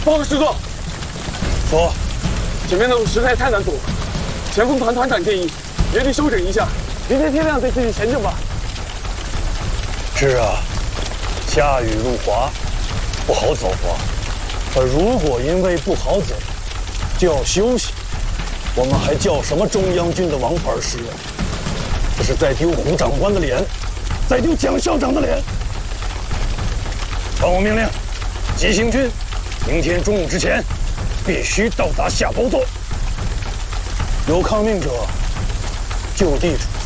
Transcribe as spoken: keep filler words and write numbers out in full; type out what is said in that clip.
报告师座， 说， 前面的路实在太难走了，前锋团团长建议原地休整一下，明天天亮再继续前进吧。 是啊，下雨路滑，不好走啊。可如果因为不好走就要休息，我们还叫什么中央军的王牌师啊？这是在丢胡长官的脸，在丢蒋校长的脸。传我命令，急行军，明天中午之前必须到达下包座。有抗命者就地处